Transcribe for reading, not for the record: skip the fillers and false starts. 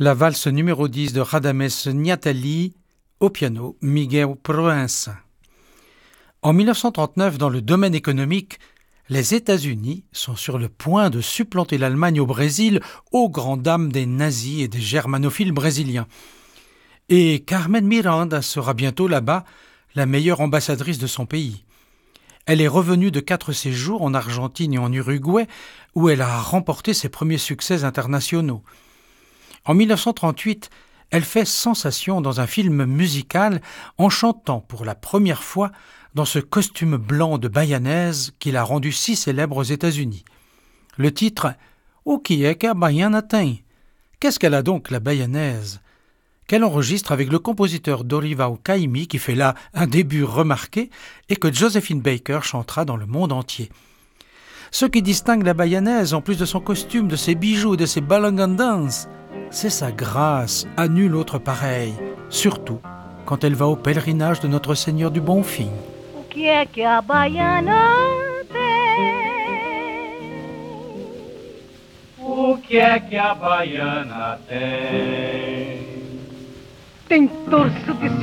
la valse numéro 10 de Radames Niatali, au piano Miguel Proença. En 1939, dans le domaine économique, les États-Unis sont sur le point de supplanter l'Allemagne au Brésil aux grandes dames des nazis et des germanophiles brésiliens. Et Carmen Miranda sera bientôt là-bas la meilleure ambassadrice de son pays. Elle est revenue de 4 séjours en Argentine et en Uruguay où elle a remporté ses premiers succès internationaux. En 1938, elle fait sensation dans un film musical en chantant pour la première fois dans ce costume blanc de bayanaise qui l'a rendu si célèbre aux États-Unis. Le titre « O que é que a baiana tem ?» Qu'est-ce qu'elle a donc, la bayanaise ? Qu'elle enregistre avec le compositeur Dorival Caymmi qui fait là un début remarqué et que Josephine Baker chantera dans le monde entier. Ce qui distingue la bayanaise, en plus de son costume, de ses bijoux, de ses balangandans, c'est sa grâce à nul autre pareil, surtout quand elle va au pèlerinage de Notre Seigneur du Bonfim. O que é que a baiana tem? O que é que a baiana tem? Tem torso de